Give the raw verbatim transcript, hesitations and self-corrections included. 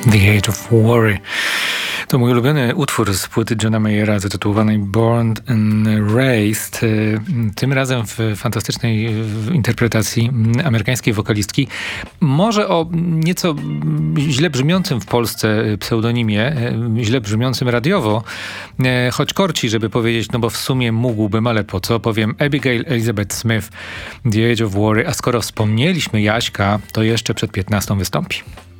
The Age of Worry. To mój ulubiony utwór z płyty Johna Mayera zatytułowanej Born and Raised. Tym razem w fantastycznej interpretacji amerykańskiej wokalistki. Może o nieco źle brzmiącym w Polsce pseudonimie, źle brzmiącym radiowo, choć korci, żeby powiedzieć, no bo w sumie mógłbym, ale po co? Powiem Abigail Elizabeth Smith, The Age of Worry. A skoro wspomnieliśmy Jaśka, to jeszcze przed piętnastą wystąpi.